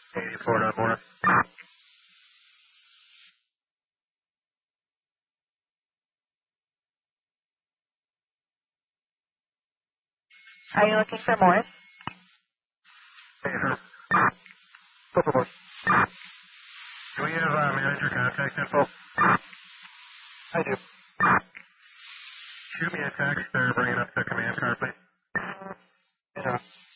84 on board. Are you looking for more? Go for more. Do we have manager contact info? I do. Shoot me a text or bring it up to command car, please. Yeah.